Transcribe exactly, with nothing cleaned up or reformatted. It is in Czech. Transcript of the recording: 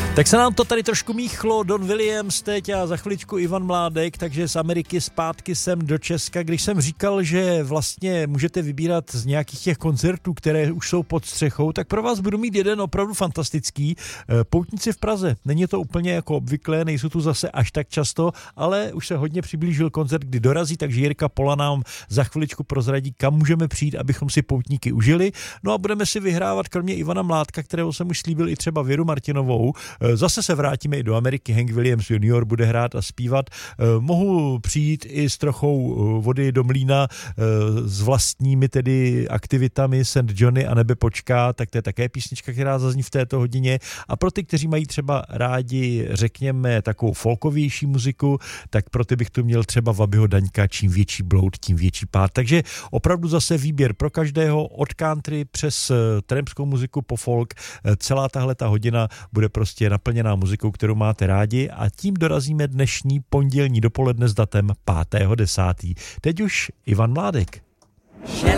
Tak se nám to tady trošku míchlo, Don Williams teď a za chviličku Ivan Mládek, takže z Ameriky zpátky sem do Česka. Když jsem říkal, že vlastně můžete vybírat z nějakých těch koncertů, které už jsou pod střechou, tak pro vás budu mít jeden opravdu fantastický. Poutníci v Praze. Není to úplně jako obvyklé, nejsou tu zase až tak často, ale už se hodně přiblížil koncert, kdy dorazí, takže Jirka Pola nám za chviličku prozradí, kam můžeme přijít, abychom si poutníky užili. No a budeme si vyhrávat kromě Ivana Mládka, kterého jsem už slíbil, i třeba Věru Martinovou. Zase se vrátíme i do Ameriky, Hank Williams junior bude hrát a zpívat. Mohu přijít i s trochou vody do mlýna s vlastními tedy aktivitami Saint Johnny a Nebe počká, tak to je také písnička, která zazní v této hodině. A pro ty, kteří mají třeba rádi, řekněme, takovou folkovější muziku, tak pro ty bych tu měl třeba Vabyho Daňka, čím větší bloud, tím větší pád. Takže opravdu zase výběr pro každého od country přes trampskou muziku po folk. Celá tahle ta hodina bude prostě naplněná muzikou, kterou máte rádi, a tím dorazíme dnešní pondělní dopoledne s datem pátého desátého Teď už Ivan Mládek.